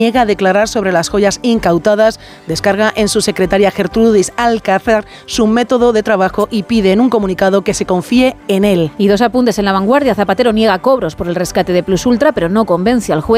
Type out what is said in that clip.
niega a declarar sobre las joyas incautadas, descarga en su secretaria Gertrudis Alcázar su método de trabajo y pide en un comunicado que se confíe en él. Y dos apuntes en La Vanguardia. Zapatero niega cobros por el rescate de Plus Ultra, pero no convence al juez.